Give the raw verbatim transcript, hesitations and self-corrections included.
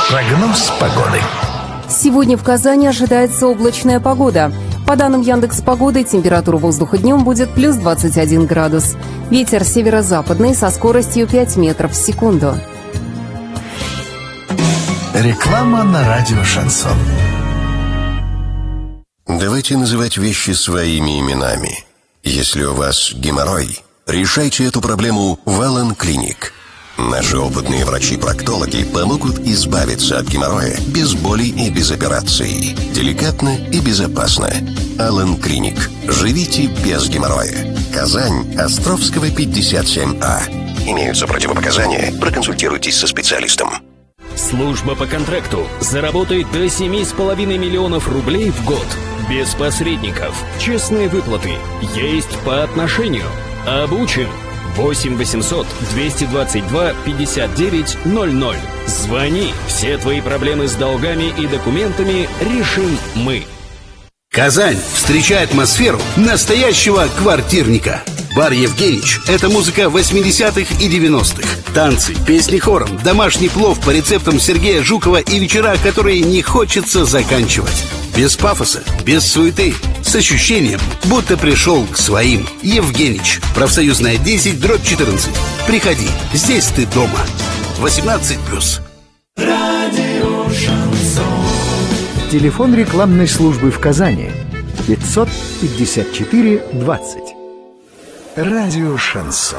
Прогноз погоды. Сегодня в Казани ожидается облачная погода. По данным Яндекс.Погоды, температура воздуха днем будет плюс двадцать один градус. Ветер северо-западный со скоростью пять метров в секунду. Реклама на радио «Шансон». Давайте называть вещи своими именами. Если у вас геморрой, решайте эту проблему в Аллен Клиник. Наши опытные врачи-проктологи помогут избавиться от геморроя без боли и без операций. Деликатно и безопасно. Аллен Клиник. Живите без геморроя. Казань, Островского, пятьдесят семь А. Имеются противопоказания. Проконсультируйтесь со специалистом. Служба по контракту заработает до семи с половиной миллионов рублей в год. Без посредников. Честные выплаты. Есть по отношению. Обучим. восемь восемьсот двести двадцать два пятьдесят девять ноль ноль. Звони. Все твои проблемы с долгами и документами решим мы. Казань, встречай атмосферу настоящего квартирника. Бар «Евгенич» — это музыка восьмидесятых и девяностых. Танцы, песни хором, домашний плов по рецептам Сергея Жукова и вечера, которые не хочется заканчивать. Без пафоса, без суеты, с ощущением, будто пришел к своим. «Евгенич», профсоюзная десять, дробь четырнадцать. Приходи, здесь ты дома. восемнадцать плюс. Радио «Шансон». Телефон рекламной службы в Казани пятьсот пятьдесят четыре двадцать. Радио «Шансон».